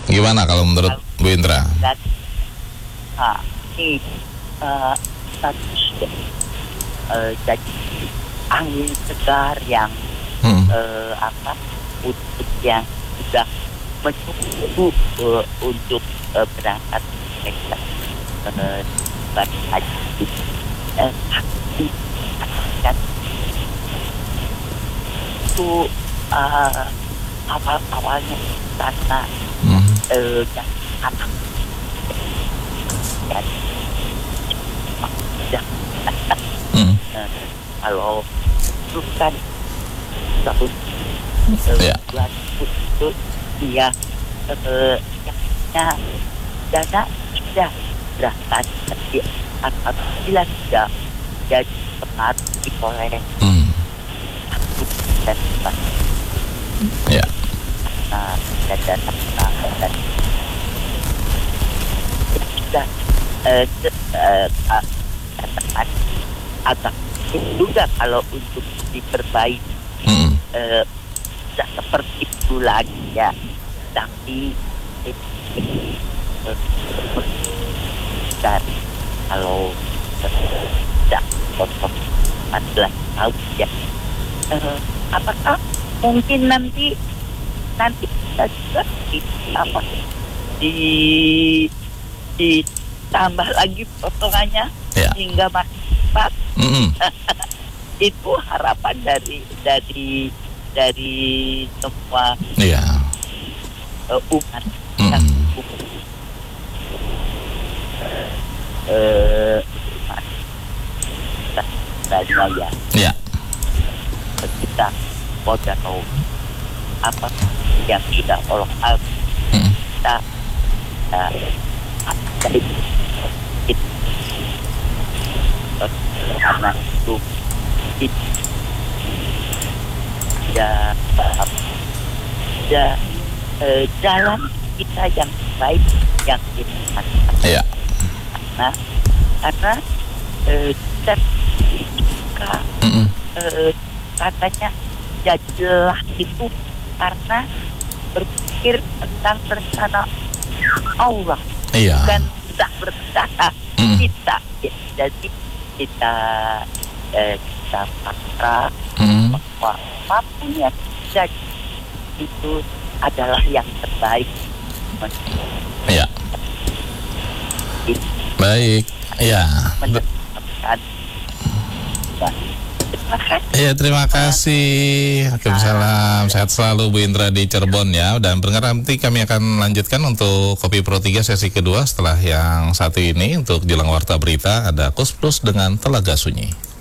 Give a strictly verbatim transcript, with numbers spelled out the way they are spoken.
Gimana kalau menurut Bu Indra? Dan, nah, ini uh, status uh, jadi angin segar yang Hmm. uh, apa untuk yang sudah menunggu uh, untuk uh, berangkat mereka uh, bagi haji. Uh, haji kan itu uh, awal-awalnya karena Hmm. uh, yang anak dan sudah Hmm. uh, kalau bukan tahun Ya. dua ribu itu dia eh, yang dana sudah berangkat tapi apabila sudah jadi pengaruh oleh Hmm. satu dan empat Ya. nah dan dana pengaruh dan sudah eh, se- eh, ah, katakan agak sulit juga kalau untuk diperbaiki Hmm. eh, tidak seperti itu lagi ya, tapi eh, eh, dari kalau eh, tidak potong empat belas tahun ya, eh, apakah mungkin nanti nanti kita juga di apa di ditambah lagi potongannya Ya. hingga masih cepat. Hmm. Itu harapan dari dari dari semua Iya. uh, umat Hmm. yang uh, umat dan ya Ya. kita pada tahu apa yang sudah Allah al Hmm. kita uh, dari itu karena itu itu ya ya eh, jalan kita yang baik yang kita lakukan. Ya. Karena karena eh, kita suka Hmm. eh, katanya jadilah itu karena berpikir tentang rencana Allah Iya. dan tidak berencana Hmm. kita ya, jadi kita eh, kita pasrah Hmm. bahwa apapun yang terjadi itu adalah yang terbaik. Ya. Baik. Ya. Mendapatkan. Terima kasih. Ya, terima kasih. Waalaikumsalam. Sehat selalu Bu Indra di Cirebon ya. Dan pendengar, nanti kami akan lanjutkan untuk Kopi Pro tiga sesi kedua setelah yang satu ini. Untuk jelang warta berita ada Kus Plus dengan Telaga Sunyi.